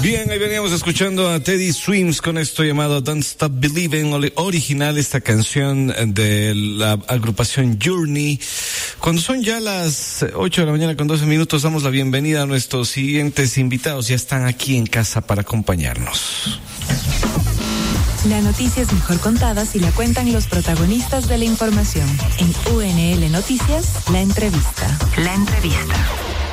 Bien, ahí veníamos escuchando a Teddy Swims con esto llamado Don't Stop Believing, original, esta canción de la agrupación Journey. Cuando son ya las 8 de la mañana con 12 minutos, damos la bienvenida a nuestros siguientes invitados. Ya están aquí en casa para acompañarnos. La noticia es mejor contada si la cuentan los protagonistas de la información. En UNL Noticias, la entrevista. La entrevista.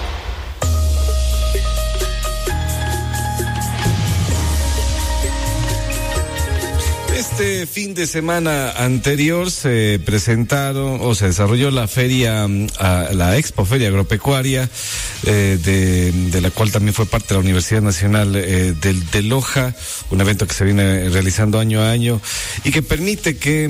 Este fin de semana anterior se presentaron o se desarrolló la feria, la Expo Feria Agropecuaria, de la cual también fue parte la Universidad Nacional de Loja, un evento que se viene realizando año a año y que permite que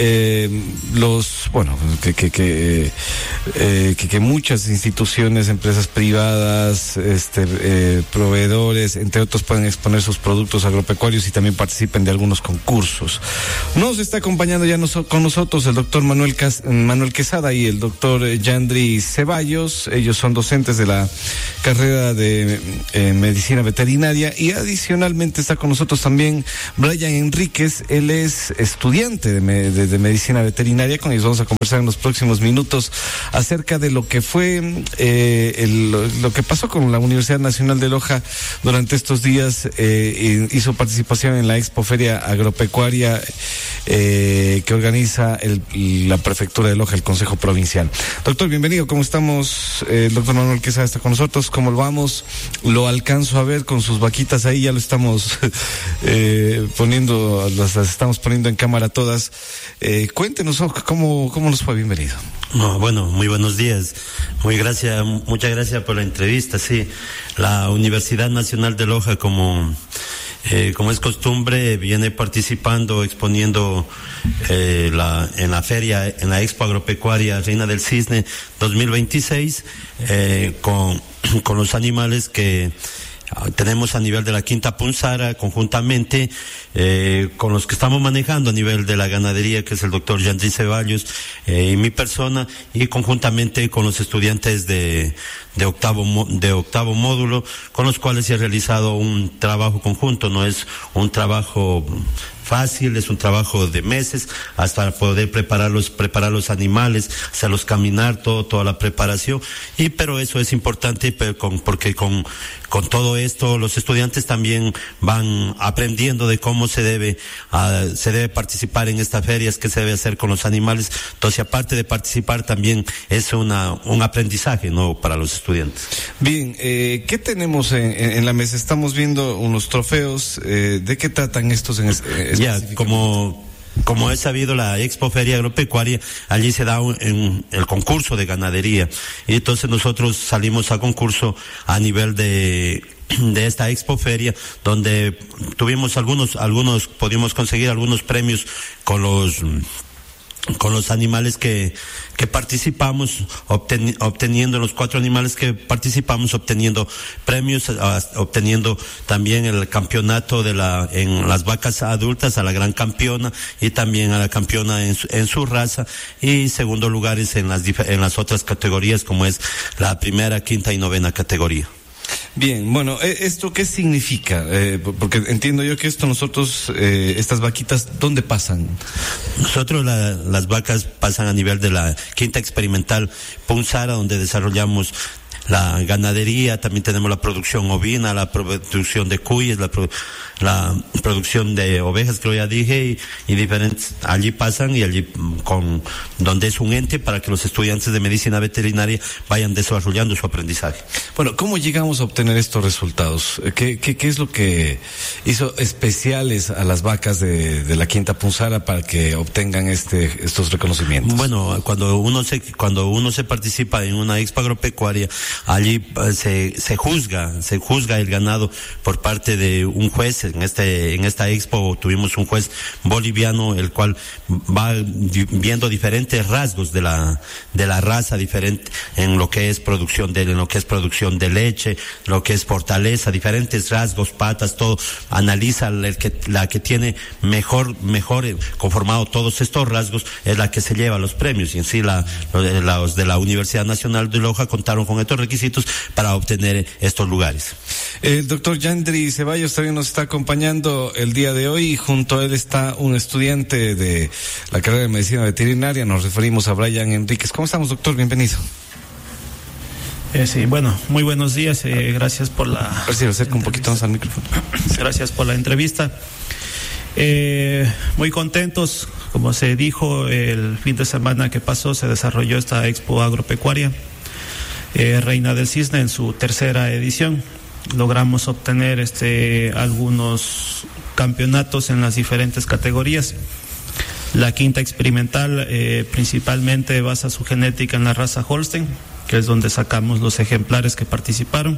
que muchas instituciones, empresas privadas, proveedores, entre otros, puedan exponer sus productos agropecuarios y también participen de algunos concursos. Nos está acompañando ya con nosotros el doctor Manuel Quesada y el doctor Yandri Ceballos. Ellos son docentes de la carrera de Medicina Veterinaria, y adicionalmente está con nosotros también Brian Enríquez. Él es estudiante de Medicina Veterinaria. Con ellos vamos a conversar en los próximos minutos acerca de lo que fue lo que pasó con la Universidad Nacional de Loja durante estos días y su participación en la Expo Feria Agropecuaria que organiza la Prefectura de Loja, el Consejo Provincial. Doctor, bienvenido. ¿Cómo estamos? El doctor Manuel Quesada está con nosotros. ¿Cómo lo vamos? Lo alcanzo a ver con sus vaquitas ahí, ya lo estamos las estamos poniendo en cámara todas. Cuéntenos cómo nos fue. Bienvenido. Bueno, muy buenos días. Muchas gracias por la entrevista. Sí, la Universidad Nacional de Loja, como es costumbre, viene participando, exponiendo en la feria, en la Expo Agropecuaria Reina del Cisne 2026, con los animales que tenemos a nivel de la Quinta Punzara, conjuntamente con los que estamos manejando a nivel de la ganadería, que es el doctor Yandri Ceballos y mi persona, y conjuntamente con los estudiantes de octavo módulo, con los cuales se ha realizado un trabajo conjunto. No es un trabajo fácil, es un trabajo de meses hasta poder preparar los animales, hacerlos caminar, toda la preparación, pero eso es importante porque con todo esto los estudiantes también van aprendiendo de cómo se debe participar en estas ferias, qué se debe hacer con los animales. Entonces, aparte de participar, también es un aprendizaje, ¿no?, para los estudiantes. Bien, ¿qué tenemos en la mesa? Estamos viendo unos trofeos. ¿De qué tratan estos Ya, como he sabido, la Expo Feria Agropecuaria, allí se da el concurso de ganadería, y entonces nosotros salimos a concurso a nivel de esta Expo Feria, donde tuvimos pudimos conseguir algunos premios con los animales que participamos, obteniendo los 4 animales que participamos, obteniendo premios, obteniendo también el campeonato en las vacas adultas, a la gran campeona, y también a la campeona en su raza, y segundo lugares en las otras categorías, como es la primera, quinta y novena categoría. Bien, bueno, ¿esto qué significa? Porque entiendo yo que estas vaquitas, ¿dónde pasan? Nosotros las vacas pasan a nivel de la Quinta Experimental Punzara, donde desarrollamos la ganadería, también tenemos la producción ovina, la producción de cuyes, la producción de ovejas, que ya dije, y diferentes, allí pasan, y allí donde es un ente para que los estudiantes de medicina veterinaria vayan desarrollando su aprendizaje. Bueno, ¿cómo llegamos a obtener estos resultados? ¿Qué es lo que hizo especiales a las vacas de la Quinta Punzara para que obtengan estos reconocimientos? Bueno, cuando uno se participa en una expo agropecuaria, allí se juzga el ganado por parte de un juez. En esta expo tuvimos un juez boliviano, el cual va viendo diferentes rasgos de la raza, diferente en lo que es producción de leche, lo que es fortaleza, diferentes rasgos, patas, todo, analiza la que tiene mejor conformado todos estos rasgos, es la que se lleva los premios. Y en sí los de la Universidad Nacional de Loja contaron con estos requisitos para obtener estos lugares. El doctor Yandri Ceballos también nos está acompañando el día de hoy, y junto a él está un estudiante de la carrera de medicina veterinaria. Nos referimos a Brian Enríquez. ¿Cómo estamos, doctor? Bienvenido. Sí, bueno, muy buenos días, gracias por la... A ver si lo acerca un poquito más al micrófono. Gracias por la entrevista. Muy contentos, como se dijo, el fin de semana que pasó se desarrolló esta Expo Agropecuaria, Reina del Cisne, en su tercera edición. Logramos obtener algunos campeonatos en las diferentes categorías. La quinta experimental principalmente basa su genética en la raza Holstein, que es donde sacamos los ejemplares que participaron.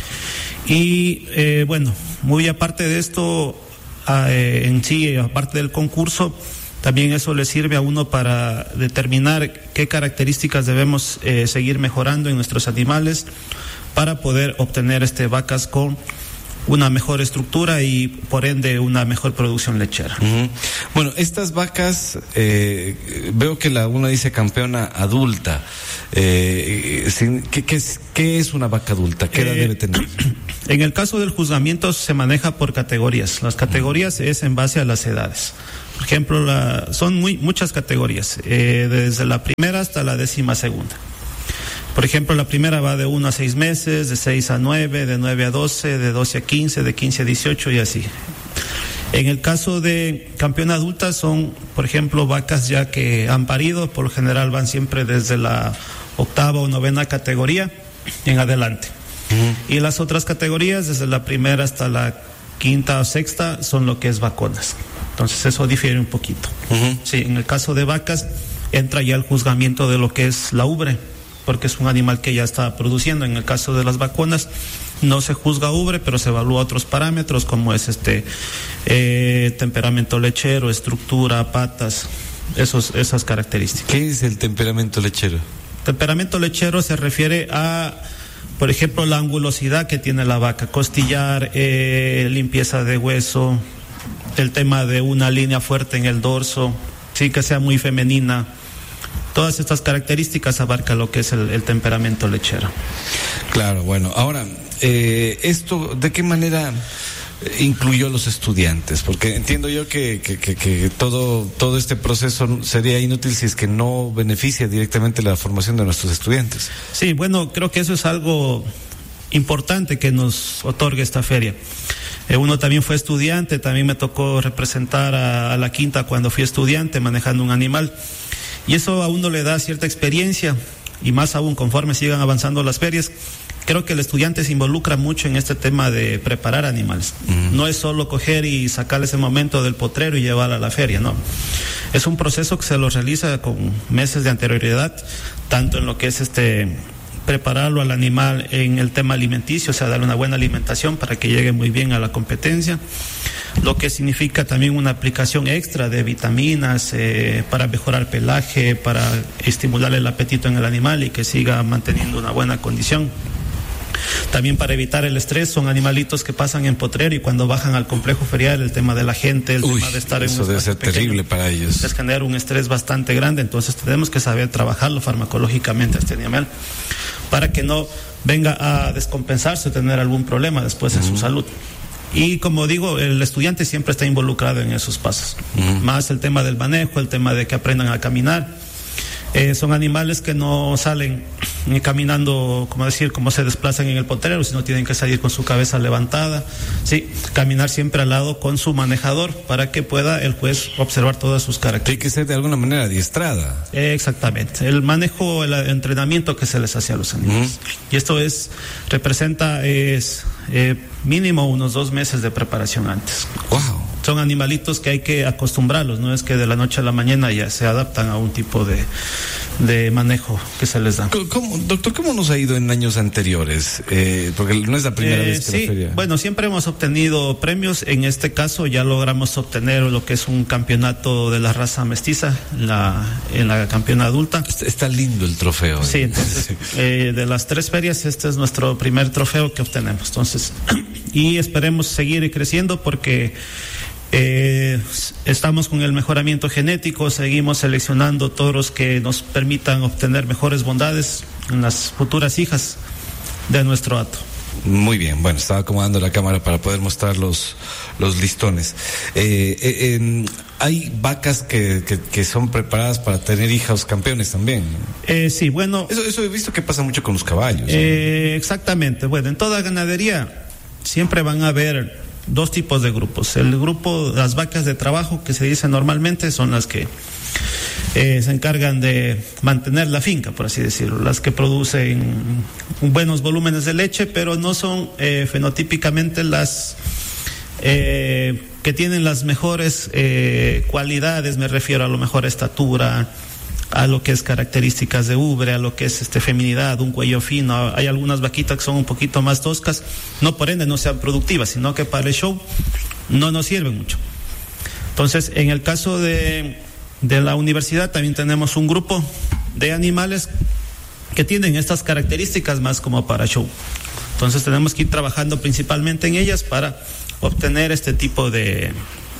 Y bueno, muy aparte de esto, en sí, aparte del concurso, también eso le sirve a uno para determinar qué características debemos seguir mejorando en nuestros animales para poder obtener vacas con una mejor estructura y por ende una mejor producción lechera. Bueno, estas vacas, veo que una dice campeona adulta. ¿Qué es una vaca adulta? ¿Qué edad debe tener? En el caso del juzgamiento se maneja por categorías. Las categorías es en base a las edades. Por ejemplo, son muchas categorías, desde la primera hasta la 12ª. Por ejemplo, la primera va de 1 a 6 meses, de 6 a 9, de 9 a 12, de 12 a 15, de 15 a 18 y así. En el caso de campeona adulta son, por ejemplo, vacas ya que han parido, por lo general van siempre desde la 8ª o 9ª categoría en adelante. Y las otras categorías, desde la primera hasta la 5ª o 6ª, son lo que es vaconas. Entonces eso difiere un poquito. Sí, en el caso de vacas entra ya el juzgamiento de lo que es la ubre, porque es un animal que ya está produciendo. En el caso de las vaconas no se juzga ubre, pero se evalúa otros parámetros como es temperamento lechero, estructura, patas, esas características. ¿Qué es el temperamento lechero? Temperamento lechero se refiere a, por ejemplo, la angulosidad que tiene la vaca, costillar, limpieza de hueso, el tema de una línea fuerte en el dorso, sí, que sea muy femenina. Todas estas características abarca lo que es el temperamento lechero. Claro, bueno, ahora, ¿esto de qué manera incluyó a los estudiantes? Porque entiendo yo que todo este proceso sería inútil si es que no beneficia directamente la formación de nuestros estudiantes. Sí, bueno, creo que eso es algo importante que nos otorga esta feria. Uno también fue estudiante, también me tocó representar a la quinta cuando fui estudiante manejando un animal. Y eso a uno le da cierta experiencia, y más aún conforme sigan avanzando las ferias. Creo que el estudiante se involucra mucho en este tema de preparar animales. No es solo coger y sacar ese momento del potrero y llevar a la feria, no. Es un proceso que se lo realiza con meses de anterioridad, tanto en lo que es prepararlo al animal en el tema alimenticio, o sea, darle una buena alimentación para que llegue muy bien a la competencia, lo que significa también una aplicación extra de vitaminas para mejorar pelaje, para estimular el apetito en el animal y que siga manteniendo una buena condición. También para evitar el estrés, son animalitos que pasan en potrero y cuando bajan al complejo ferial, el tema de la gente, tema de estar en un eso debe ser pequeño, terrible para ellos. Les genera un estrés bastante grande, entonces tenemos que saber trabajarlo farmacológicamente a este animal para que no venga a descompensarse o tener algún problema después en su salud. Y como digo, el estudiante siempre está involucrado en esos pasos, más el tema del manejo, el tema de que aprendan a caminar. Son animales que no salen caminando, como se desplazan en el potrero, sino tienen que salir con su cabeza levantada, sí, caminar siempre al lado con su manejador para que pueda el juez observar todas sus características. Tiene que ser de alguna manera adiestrada. Exactamente, el manejo, el entrenamiento que se les hace a los animales. Y esto representa mínimo unos 2 meses de preparación antes. Wow. Son animalitos que hay que acostumbrarlos, no es que de la noche a la mañana ya se adaptan a un tipo de manejo que se les da. Doctor, ¿cómo nos ha ido en años anteriores? Porque no es la primera vez que sí, la feria. Bueno, siempre hemos obtenido premios. En este caso ya logramos obtener lo que es un campeonato de la raza mestiza en la campeona adulta. Está lindo el trofeo. Sí, entonces, de las 3 ferias, este es nuestro primer trofeo que obtenemos. Entonces, y esperemos seguir creciendo porque estamos con el mejoramiento genético, seguimos seleccionando toros que nos permitan obtener mejores bondades en las futuras hijas de nuestro hato. Muy bien, bueno, estaba acomodando la cámara para poder mostrar los listones. Hay vacas que son preparadas para tener hijos campeones también. Sí, bueno. Eso he visto que pasa mucho con los caballos. Exactamente. Bueno, en toda ganadería siempre van a haber dos tipos de grupos. El grupo, las vacas de trabajo, que se dice normalmente, son las que se encargan de mantener la finca, por así decirlo, las que producen buenos volúmenes de leche, pero no son fenotípicamente las que tienen las mejores cualidades, me refiero a lo mejor estatura, a lo que es características de ubre, a lo que es feminidad, un cuello fino. Hay algunas vaquitas que son un poquito más toscas, no por ende no sean productivas, sino que para el show no nos sirven mucho. Entonces, en el caso de la universidad también tenemos un grupo de animales que tienen estas características más como para show. Entonces tenemos que ir trabajando principalmente en ellas para obtener este tipo de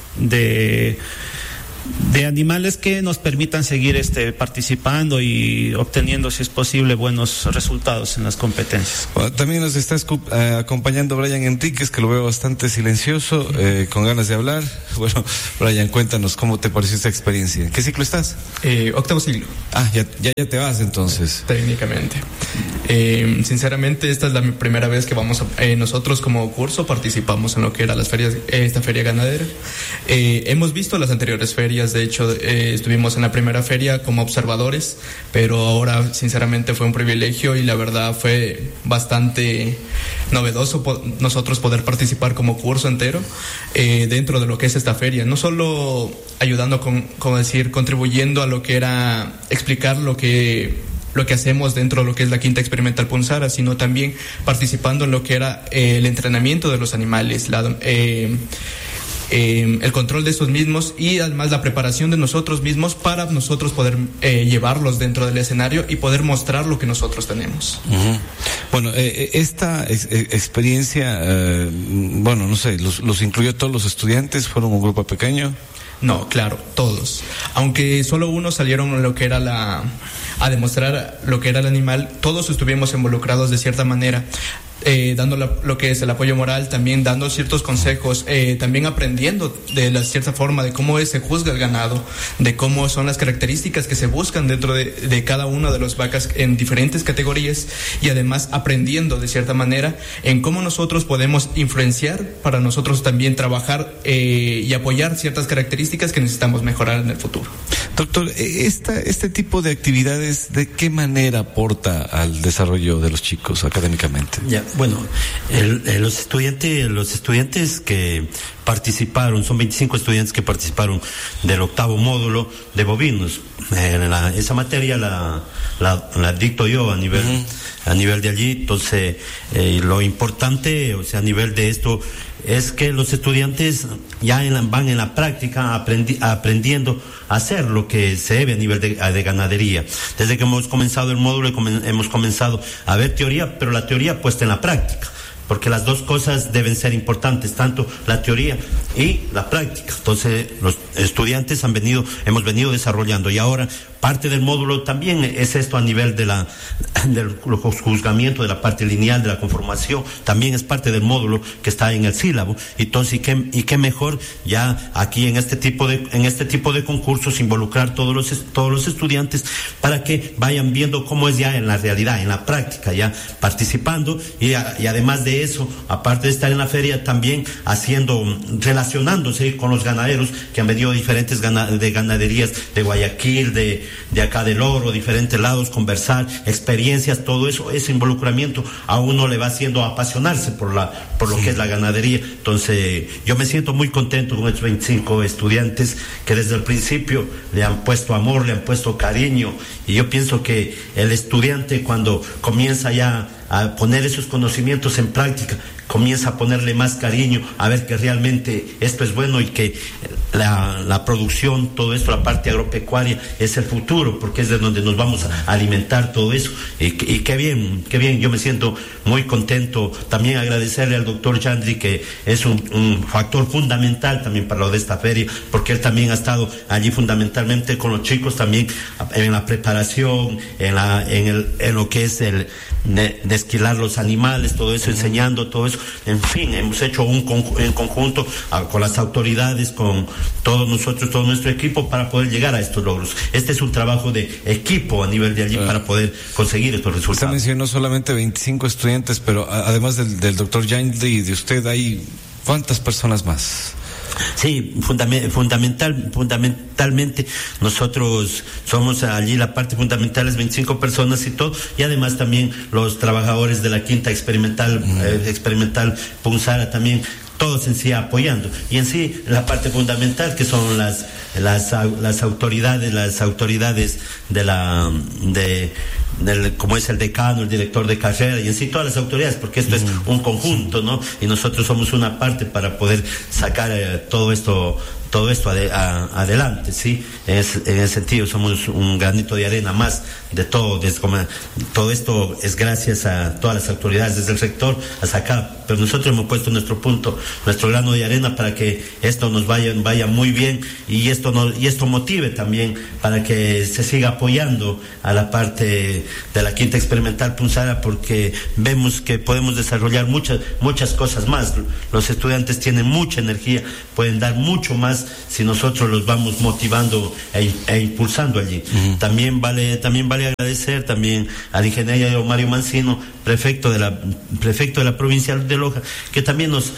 animales que nos permitan seguir participando y obteniendo, si es posible, buenos resultados en las competencias. Bueno, también nos está acompañando Brian Enríquez, que lo veo bastante silencioso, con ganas de hablar. Bueno, Brian, cuéntanos cómo te pareció esta experiencia. ¿En qué ciclo estás? Octavo ciclo. Ya te vas entonces. Técnicamente. Sinceramente, esta es la primera vez que vamos nosotros como curso participamos en lo que era las ferias, esta feria ganadera. Hemos visto las anteriores ferias. De hecho, estuvimos en la primera feria como observadores, pero ahora sinceramente fue un privilegio y la verdad fue bastante novedoso nosotros poder participar como curso entero dentro de lo que es esta feria, no solo ayudando contribuyendo a lo que era explicar lo que hacemos dentro de lo que es la Quinta Experimental Punzara, sino también participando en lo que era el entrenamiento de los animales, el control de estos mismos y además la preparación de nosotros mismos para nosotros poder llevarlos dentro del escenario y poder mostrar lo que nosotros tenemos. Uh-huh. Bueno, esta experiencia, bueno, no sé, ¿los incluyó todos los estudiantes? ¿Fueron un grupo pequeño? No, claro, todos. Aunque solo unos salieron en lo que era a demostrar lo que era el animal, todos estuvimos involucrados de cierta manera. Dando lo que es el apoyo moral, también dando ciertos consejos, también aprendiendo de la cierta forma de cómo se juzga el ganado, de cómo son las características que se buscan dentro de cada una de las vacas en diferentes categorías, y además aprendiendo de cierta manera en cómo nosotros podemos influenciar para nosotros también trabajar y apoyar ciertas características que necesitamos mejorar en el futuro. Doctor, este tipo de actividades, ¿de qué manera aporta al desarrollo de los chicos académicamente? Ya, bueno, los estudiantes que participaron, son 25 estudiantes que participaron del octavo módulo de bovinos. Esa materia la dicto yo a nivel de allí. Entonces, lo importante, o sea, a nivel de esto, es que los estudiantes ya van en la práctica aprendiendo a hacer lo que se debe a nivel de ganadería. Desde que hemos comenzado el módulo hemos comenzado a ver teoría, pero la teoría puesta en la práctica, porque las dos cosas deben ser importantes, tanto la teoría y la práctica. Entonces, los estudiantes hemos venido desarrollando, y ahora parte del módulo también es esto a nivel del juzgamiento de la parte lineal de la conformación, también es parte del módulo que está en el sílabo. Entonces, y qué mejor ya aquí en este tipo de concursos involucrar todos los estudiantes para que vayan viendo cómo es ya en la realidad, en la práctica, ya participando, y además de eso, aparte de estar en la feria, también relacionándose con los ganaderos que han venido de diferentes ganaderías de Guayaquil, de acá del Oro, diferentes lados, conversar, experiencias, todo eso, ese involucramiento a uno le va haciendo apasionarse por lo que es la ganadería. Entonces, yo me siento muy contento con estos 25 estudiantes que desde el principio le han puesto amor, le han puesto cariño, y yo pienso que el estudiante, cuando comienza ya a poner esos conocimientos en práctica, comienza a ponerle más cariño, a ver que realmente esto es bueno y que la producción, todo esto, la parte agropecuaria es el futuro, porque es de donde nos vamos a alimentar todo eso. Y qué bien, yo me siento muy contento. También agradecerle al doctor Chandri, que es un factor fundamental también para lo de esta feria, porque él también ha estado allí fundamentalmente con los chicos, también en la preparación, en lo que es de esquilar los animales, todo eso, enseñando todo eso. En fin, hemos hecho en conjunto con las autoridades, con todos nosotros, todo nuestro equipo, para poder llegar a estos logros. Este es un trabajo de equipo a nivel de allí para poder conseguir estos resultados. Usted mencionó solamente 25 estudiantes, pero además del doctor Yandli y de usted, ¿hay cuántas personas más? Sí, fundamentalmente nosotros somos allí, la parte fundamental es 25 personas y todo, y además también los trabajadores de la quinta experimental Punzara también, todos en sí apoyando, y en sí la parte fundamental que son las autoridades como es el decano, el director de carrera, y en sí todas las autoridades, porque esto es un conjunto, ¿no? Y nosotros somos una parte para poder sacar todo esto adelante, ¿sí? En ese sentido somos un granito de arena más de todo. Todo esto es gracias a todas las autoridades, desde el rector hasta acá, pero nosotros hemos puesto nuestro grano de arena para que esto nos vaya muy bien, y esto motive también para que se siga apoyando a la parte de la quinta experimental Punzara, porque vemos que podemos desarrollar muchas cosas más. Los estudiantes tienen mucha energía, pueden dar mucho más si nosotros los vamos motivando e impulsando allí. También vale agradecer también al ingeniero Mario Mancino, prefecto de la provincia de Loja, que también nos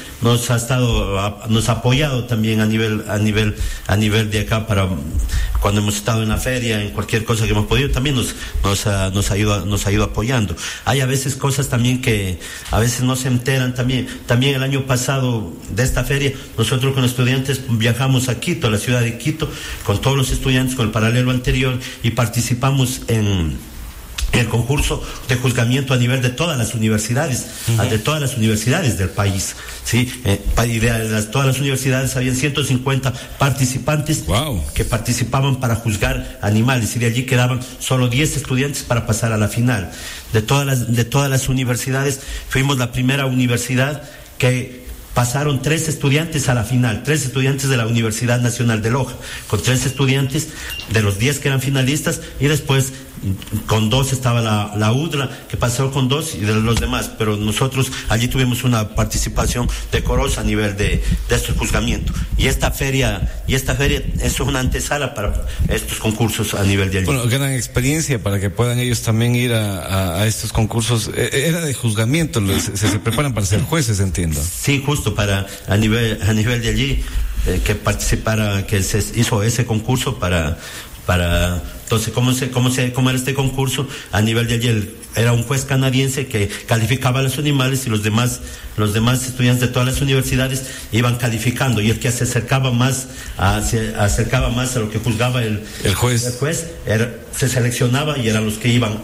ha apoyado también a nivel de acá, para cuando hemos estado en la feria, en cualquier cosa que hemos podido, también nos ha ido apoyando. Hay a veces cosas también que a veces no se enteran también. También el año pasado de esta feria, nosotros con estudiantes viajamos a Quito, a la ciudad de Quito, con todos los estudiantes, con el paralelo anterior, y participamos en el concurso de juzgamiento a nivel de todas las universidades, de todas las universidades del país, ¿sí? Todas las universidades habían 150 participantes que participaban para juzgar animales, y de allí quedaban solo 10 estudiantes para pasar a la final. De todas las universidades, fuimos la primera universidad que pasaron 3 estudiantes a la final, 3 estudiantes de la Universidad Nacional de Loja, con 3 estudiantes de los 10 que eran finalistas, y después con 2 estaba la UDLA, que pasó con 2, y de los demás, pero nosotros allí tuvimos una participación decorosa a nivel de estos juzgamientos, y esta feria es una antesala para estos concursos a nivel de allí. Bueno, gran experiencia para que puedan ellos también ir a estos concursos. Era de juzgamiento, se preparan para ser jueces, entiendo. Sí, justo para a nivel de allí, que participara, que se hizo ese concurso para entonces, ¿cómo era este concurso? A nivel de allí era un juez canadiense que calificaba a los animales, y los demás estudiantes de todas las universidades iban calificando, y el que se acercaba más a lo que juzgaba el juez se seleccionaba, y eran los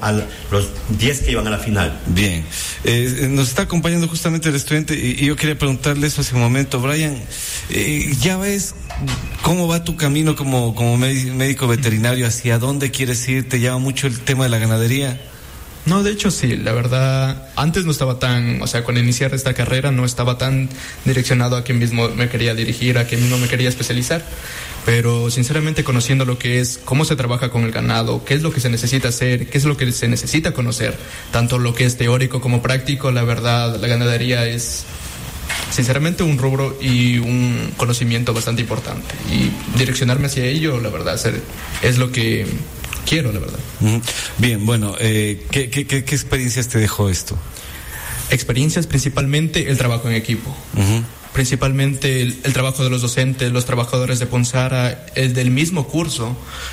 10 que iban a la final. Bien, nos está acompañando justamente el estudiante, y yo quería preguntarle eso hace un momento. Brian, ya ves cómo va tu camino como médico veterinario, hacia dónde quieres ir, te llama mucho el tema de la ganadería. No, de hecho sí, la verdad, antes no estaba cuando iniciar esta carrera no estaba tan direccionado a quién mismo me quería dirigir, a quién mismo me quería especializar, pero sinceramente conociendo lo que es, cómo se trabaja con el ganado, qué es lo que se necesita hacer, qué es lo que se necesita conocer, tanto lo que es teórico como práctico, la verdad, la ganadería es sinceramente un rubro y un conocimiento bastante importante, y direccionarme hacia ello, la verdad, es lo que quiero, la verdad. Bien, bueno, ¿qué experiencias te dejó esto? Experiencias, principalmente el trabajo en equipo. Principalmente el trabajo de los docentes, los trabajadores de Punzara, el del mismo curso.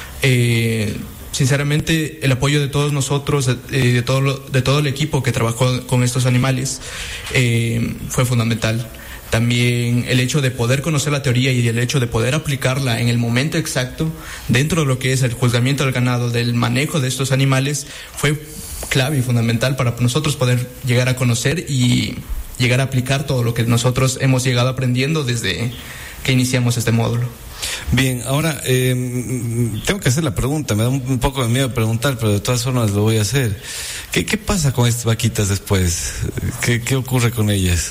Sinceramente, el apoyo de todos nosotros, de todo el equipo que trabajó con estos animales, fue fundamental. También el hecho de poder conocer la teoría y el hecho de poder aplicarla en el momento exacto dentro de lo que es el juzgamiento del ganado, del manejo de estos animales, fue clave y fundamental para nosotros poder llegar a conocer y llegar a aplicar todo lo que nosotros hemos llegado aprendiendo desde que iniciamos este módulo. Bien, ahora tengo que hacer la pregunta, me da un poco de miedo preguntar, pero de todas formas lo voy a hacer. ¿Qué pasa con estas vaquitas después? ¿Qué ocurre con ellas?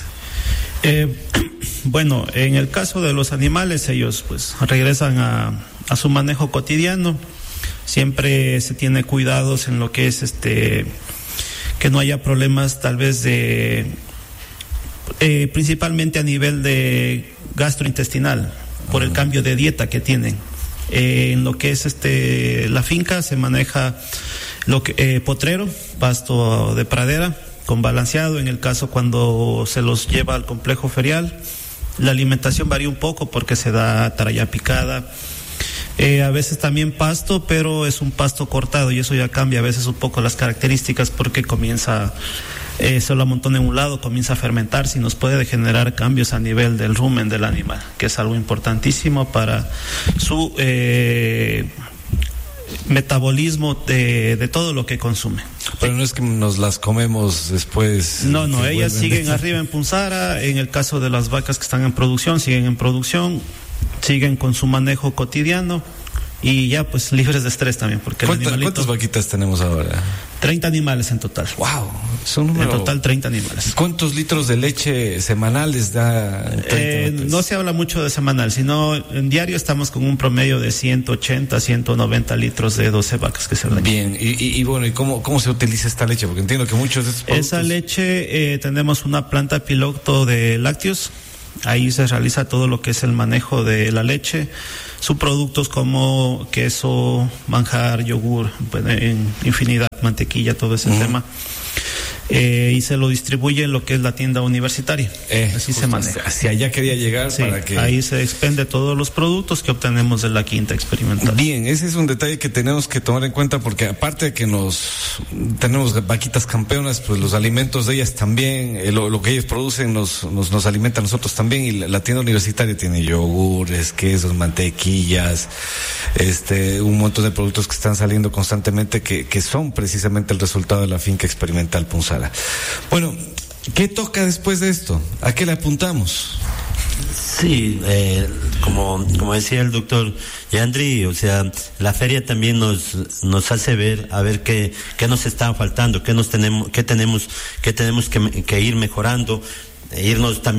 Bueno, en el caso de los animales, ellos pues regresan a su manejo cotidiano. Siempre se tiene cuidados en lo que es que que no haya problemas tal vez de principalmente a nivel de gastrointestinal por el cambio de dieta que tienen. En lo que es la finca se maneja potrero, pasto de pradera con balanceado. En el caso cuando se los lleva al complejo ferial, la alimentación varía un poco porque se da taraya picada, a veces también pasto, pero es un pasto cortado y eso ya cambia a veces un poco las características porque comienza, se lo amontona en un lado, comienza a fermentarse y nos puede generar cambios a nivel del rumen del animal, que es algo importantísimo para su metabolismo de todo lo que consume. Pero no es que nos las comemos después. No, ellas siguen arriba en Punzara. En el caso de las vacas que están en producción, siguen en producción, siguen con su manejo cotidiano y ya pues libres de estrés también, porque ¿Cuántas vaquitas tenemos ahora? 30 animales en total. Wow, es un número. En total 30 animales. ¿Cuántos litros de leche semanales da? No se habla mucho de semanal, sino en diario estamos con un promedio de 180, 190 litros de 12 vacas que se dan. Bien, y bueno, ¿y cómo se utiliza esta leche? Porque entiendo que muchos de estos productos... Esa leche, tenemos una planta piloto de lácteos. Ahí se realiza todo lo que es el manejo de la leche, subproductos como queso, manjar, yogur, en infinidad, mantequilla, todo ese tema. Y se lo distribuye en lo que es la tienda universitaria. Así se maneja. Hacia allá quería llegar, sí, para que... Ahí se expende todos los productos que obtenemos de la quinta experimental. Bien, ese es un detalle que tenemos que tomar en cuenta porque aparte de que tenemos vaquitas campeonas, pues los alimentos de ellas también, lo que ellos producen nos alimenta a nosotros también, y la tienda universitaria tiene yogures, quesos, mantequillas, un montón de productos que están saliendo constantemente que son precisamente el resultado de la finca experimental Punzara. Bueno, ¿qué toca después de esto? ¿A qué le apuntamos? Sí, como decía el doctor Yandri, o sea, la feria también nos hace ver qué nos está faltando, qué tenemos que ir mejorando, ir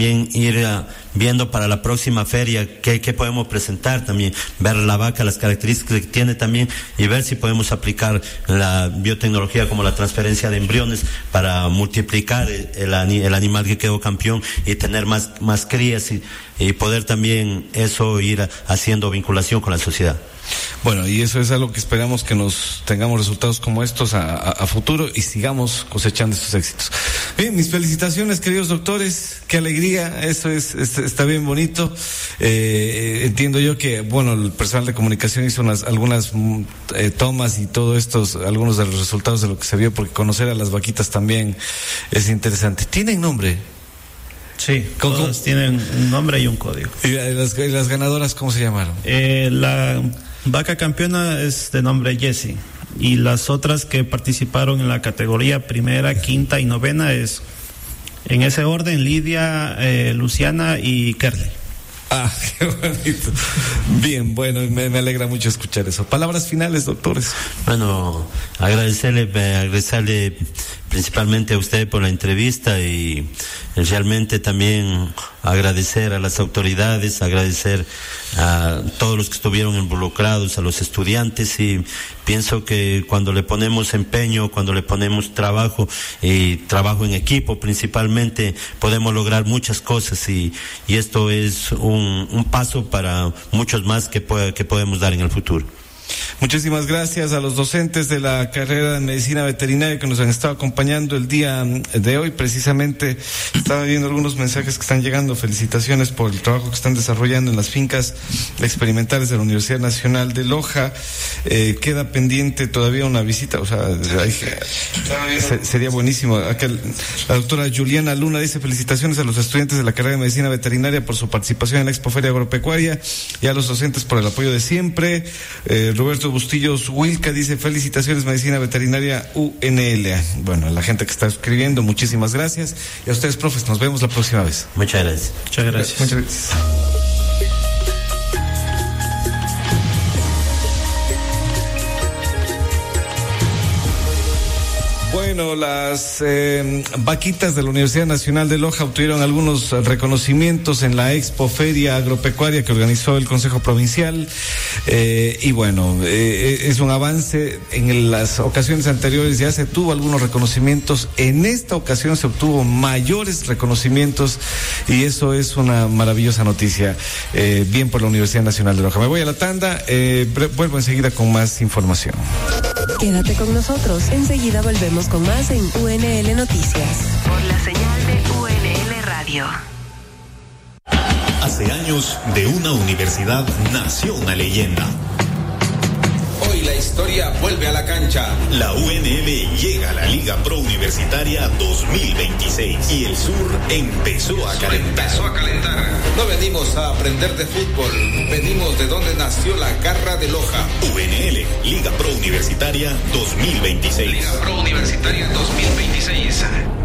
viendo para la próxima feria qué podemos presentar también, ver la vaca, las características que tiene también y ver si podemos aplicar la biotecnología como la transferencia de embriones para multiplicar el animal que quedó campeón y tener más crías y poder también eso ir haciendo vinculación con la sociedad. Bueno, y eso es algo que esperamos que tengamos resultados como estos a futuro y sigamos cosechando estos éxitos. Bien, mis felicitaciones, queridos doctores, qué alegría, eso está bien bonito. Entiendo yo que, bueno, el personal de comunicación hizo algunas tomas y todo algunos de los resultados de lo que se vio, porque conocer a las vaquitas también es interesante. ¿Tienen nombre? Sí, todos tienen un nombre y un código. ¿Y las ganadoras cómo se llamaron? La vaca campeona es de nombre Jessie, y las otras que participaron en la categoría primera, quinta y novena es, en ese orden, Lidia, Luciana y Kerly. Ah, qué bonito. Bien, bueno, me alegra mucho escuchar eso. Palabras finales, doctores. Bueno, agradecerle principalmente a usted por la entrevista y realmente también agradecer a las autoridades, agradecer a todos los que estuvieron involucrados, a los estudiantes, y pienso que cuando le ponemos empeño, cuando le ponemos trabajo y trabajo en equipo principalmente, podemos lograr muchas cosas y esto es un paso para muchos más que podemos dar en el futuro. Muchísimas gracias a los docentes de la carrera de medicina veterinaria que nos han estado acompañando el día de hoy. Precisamente estaba viendo algunos mensajes que están llegando. Felicitaciones por el trabajo que están desarrollando en las fincas experimentales de la Universidad Nacional de Loja. Queda pendiente todavía una visita, o sea, sería buenísimo. Acá la doctora Juliana Luna dice: felicitaciones a los estudiantes de la carrera de medicina veterinaria por su participación en la Expoferia Agropecuaria y a los docentes por el apoyo de siempre. Roberto Bustillos Wilca dice: felicitaciones, medicina veterinaria UNL. Bueno, a la gente que está escribiendo, muchísimas gracias. Y a ustedes, profes, nos vemos la próxima vez. Muchas gracias. Muchas gracias. Muchas gracias. Bueno, las vaquitas de la Universidad Nacional de Loja obtuvieron algunos reconocimientos en la Expo Feria Agropecuaria que organizó el Consejo Provincial. Y bueno, es un avance. En las ocasiones anteriores ya se tuvo algunos reconocimientos. En esta ocasión se obtuvo mayores reconocimientos y eso es una maravillosa noticia. Bien por la Universidad Nacional de Loja. Me voy a la tanda. Vuelvo enseguida con más información. Quédate con nosotros. Enseguida volvemos con más en UNL Noticias. Por la señal de UNL Radio. Hace años, de una universidad nació una leyenda. Hoy la historia vuelve a la cancha. La UNL llega a la Liga Pro Universitaria 2026 y el sur empezó a calentar. No venimos a aprender de fútbol, venimos de donde nació la garra de Loja. UNL, Liga Pro Universitaria 2026. Liga Pro Universitaria 2026.